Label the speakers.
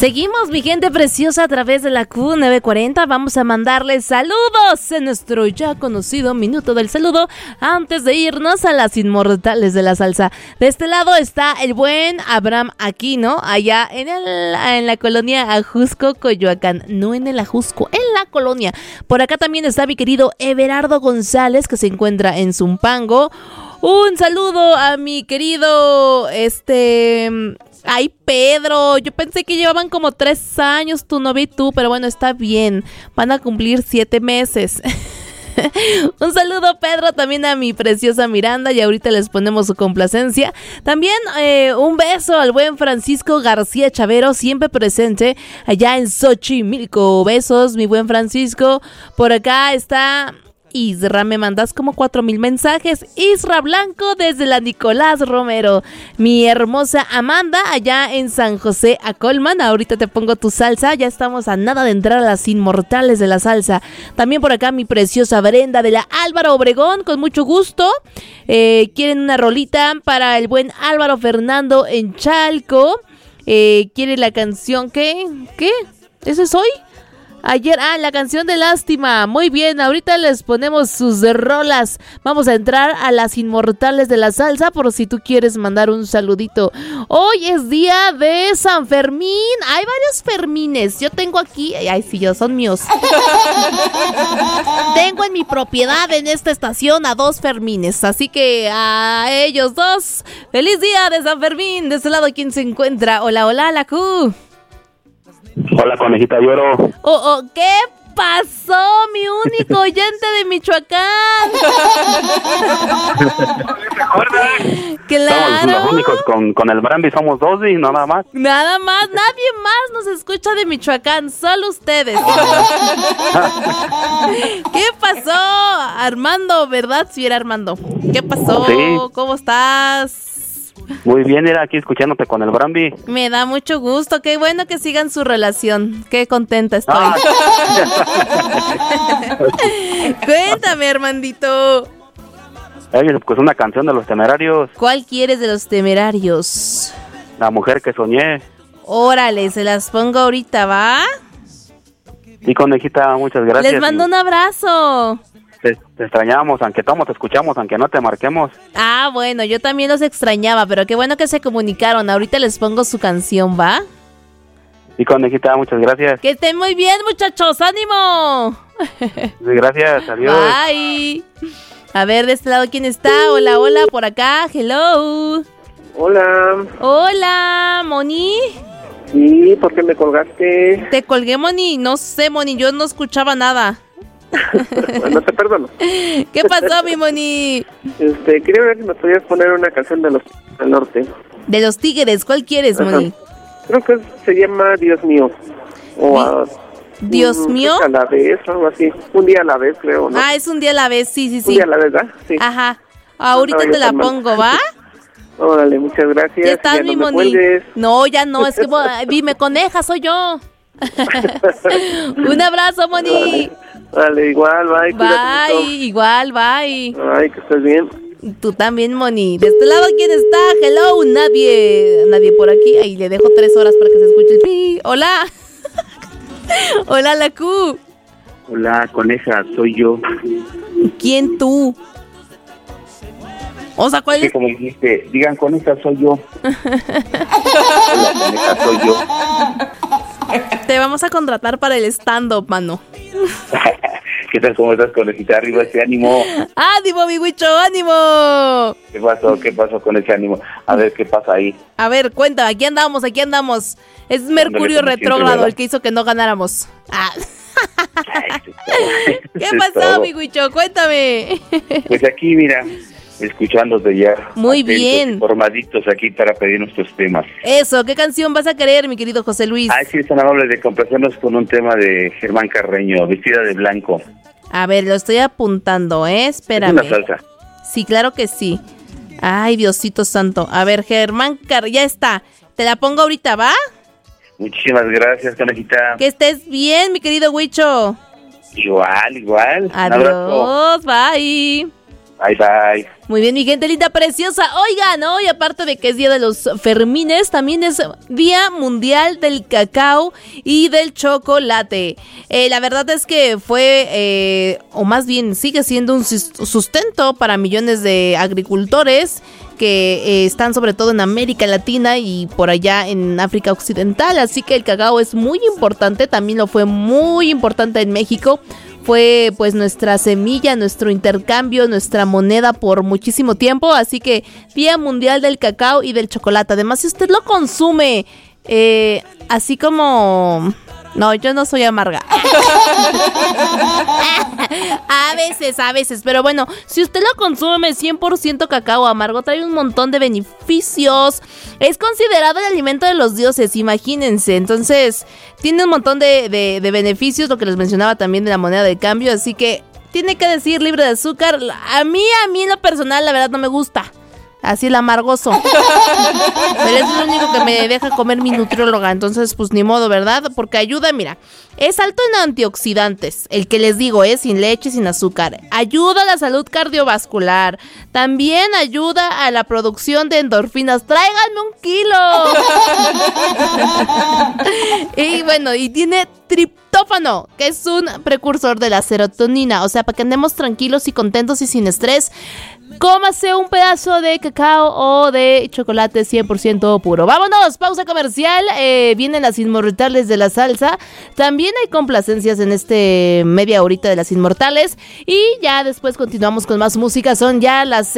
Speaker 1: Seguimos, mi gente preciosa, a través de la Q940. Vamos a mandarles saludos en nuestro ya conocido Minuto del Saludo antes de irnos a las inmortales de la salsa. De este lado está el buen Abraham Aquino, allá en la colonia Ajusco, Coyoacán. No en el Ajusco, en la colonia. Por acá también está mi querido Everardo González, que se encuentra en Zumpango. Un saludo a mi querido, Ay, Pedro, yo pensé que llevaban como 3 años tu novia y tú, pero bueno, está bien, van a cumplir 7 meses. Un saludo, Pedro, también a mi preciosa Miranda, y ahorita les ponemos su complacencia. También un beso al buen Francisco García Chavero, siempre presente allá en Xochimilco. Besos, mi buen Francisco. Por acá está Isra, me mandas como 4,000 mensajes. Isra Blanco desde la Nicolás Romero. Mi hermosa Amanda allá en San José Acolman. Ahorita te pongo tu salsa. Ya estamos a nada de entrar a las inmortales de la salsa. También por acá mi preciosa Brenda de la Álvaro Obregón, con mucho gusto. Quieren una rolita para el buen Álvaro Fernando en Chalco. Quiere la canción ¿Qué? ¿Eso es hoy? Ayer, la canción de Lástima. Muy bien, ahorita les ponemos sus rolas. Vamos a entrar a las inmortales de la salsa por si tú quieres mandar un saludito. Hoy es día de San Fermín. Hay varios Fermines. Yo tengo aquí, son míos. Tengo en mi propiedad en esta estación a 2 Fermines. Así que a ellos 2, feliz día de San Fermín. De este lado, ¿quién se encuentra? Hola, la Q.
Speaker 2: Hola, conejita Lloro.
Speaker 1: ¿Qué pasó, mi único oyente de Michoacán? Claro.
Speaker 2: Somos los únicos con el Brandy, somos 2 y nada más.
Speaker 1: Nada más, nadie más nos escucha de Michoacán, solo ustedes. ¿Qué pasó? Armando, ¿verdad? Sí, era Armando. ¿Qué pasó?
Speaker 2: Sí.
Speaker 1: ¿Cómo estás?
Speaker 2: Muy bien, era aquí escuchándote con el Brandy.
Speaker 1: Me da mucho gusto, qué bueno que sigan su relación. Qué contenta estoy. Cuéntame, Armandito.
Speaker 2: Pues una canción de Los Temerarios.
Speaker 1: ¿Cuál quieres de Los Temerarios?
Speaker 2: La mujer que soñé.
Speaker 1: Órale, se las pongo ahorita, ¿va?
Speaker 2: Sí, conejita, muchas gracias.
Speaker 1: Les mando un abrazo.
Speaker 2: Te extrañamos, aunque todos te escuchamos, aunque no te marquemos.
Speaker 1: Bueno, yo también los extrañaba, pero qué bueno que se comunicaron. Ahorita les pongo su canción, ¿va?
Speaker 2: Sí, conejita, muchas gracias.
Speaker 1: Que estén muy bien, muchachos, ¡ánimo!
Speaker 2: Sí, gracias, adiós.
Speaker 1: Bye. A ver, de este lado, ¿quién está? Hola, por acá, hello. Hola, Moni.
Speaker 3: Sí, ¿por qué me colgaste?
Speaker 1: Te colgué, Moni, no sé, Moni, yo no escuchaba nada.
Speaker 3: No te perdono.
Speaker 1: ¿Qué pasó, mi Moni?
Speaker 3: Quería ver si me podías poner una canción de Los del Norte.
Speaker 1: De Los Tigres, ¿cuál quieres, Moni?
Speaker 3: Creo que se llama Dios mío.
Speaker 1: ¿Dios mío?
Speaker 3: A la vez, algo así. Un día a la vez, creo, ¿no?
Speaker 1: Es un día a la vez, sí.
Speaker 3: Un día a la vez, ¿verdad? Sí.
Speaker 1: Ajá. Ahorita te la pongo, ¿va?
Speaker 3: Órale, muchas gracias.
Speaker 1: ¿Qué estás, mi Moni? No, ya no, es que dime, coneja, soy yo. Un abrazo, Moni.
Speaker 3: Vale, igual, bye.
Speaker 1: Bye, igual, bye.
Speaker 3: Ay, que estés bien.
Speaker 1: Tú también, Moni. De este lado, ¿quién está? Hello, nadie por aquí. Ahí le dejo 3 horas para que se escuche el pi. Hola. Hola, la Q.
Speaker 2: Hola, coneja, soy yo.
Speaker 1: ¿Quién tú? O sea, ¿cuál es?
Speaker 2: Como dijiste, digan, coneja, soy yo. Hola, coneja, soy yo.
Speaker 1: Te vamos a contratar para el stand-up, mano.
Speaker 2: ¿Qué tal? ¿Cómo estás, conejita? Arriba ese ánimo.
Speaker 1: ¡Ánimo, mi huicho! ¡Ánimo!
Speaker 2: ¿Qué pasó con ese ánimo? A ver, ¿qué pasa ahí?
Speaker 1: A ver, cuenta, aquí andamos. Es Mercurio retrógrado el que hizo que no ganáramos. ¿Qué pasó, mi huicho? Cuéntame.
Speaker 2: Pues aquí, mira, escuchándote ya.
Speaker 1: Muy bien.
Speaker 2: Formaditos aquí para pedir nuestros temas.
Speaker 1: Eso, ¿qué canción vas a querer, mi querido José Luis?
Speaker 2: Sí, es tan amable de complacernos con un tema de Germán Carreño, Vestida de Blanco.
Speaker 1: A ver, lo estoy apuntando, espérame.
Speaker 2: Es una salsa.
Speaker 1: Sí, claro que sí. Ay, Diosito santo. A ver, Germán ya está. Te la pongo ahorita, ¿va?
Speaker 2: Muchísimas gracias, conejita.
Speaker 1: Que estés bien, mi querido Huicho.
Speaker 2: Igual.
Speaker 1: Adiós, bye.
Speaker 2: Bye, bye.
Speaker 1: Muy bien, mi gente linda, preciosa. Oigan, hoy aparte de que es Día de los Fermines, también es Día Mundial del Cacao y del Chocolate. La verdad es que fue, o más bien sigue siendo un sustento para millones de agricultores que están sobre todo en América Latina y por allá en África Occidental. Así que el cacao es muy importante, también lo fue muy importante en México. Fue pues nuestra semilla, nuestro intercambio, nuestra moneda por muchísimo tiempo. Así que Día Mundial del Cacao y del Chocolate. Además, si usted lo consume así como... No, yo no soy amarga. A veces, pero bueno, si usted lo consume 100% cacao amargo, trae un montón de beneficios. Es considerado el alimento de los dioses, imagínense. Entonces, tiene un montón de beneficios, lo que les mencionaba también de la moneda de cambio. Así que, tiene que decir libre de azúcar. A mí en lo personal, la verdad no me gusta. Así el amargoso. Pero es lo único que me deja comer mi nutrióloga. Entonces, pues ni modo, ¿verdad? Porque ayuda, mira, es alto en antioxidantes. El que les digo es sin leche, sin azúcar. Ayuda a la salud cardiovascular. También ayuda a la producción de endorfinas. ¡Tráiganme 1 kilo! Y bueno, y tiene triptófano, que es un precursor de la serotonina. O sea, para que andemos tranquilos y contentos y sin estrés, cómase un pedazo de cacao o de chocolate 100% puro. Vámonos, pausa comercial. Vienen las inmortales de la salsa. También hay complacencias en este media horita de las inmortales. Y ya después continuamos con más música. Son ya las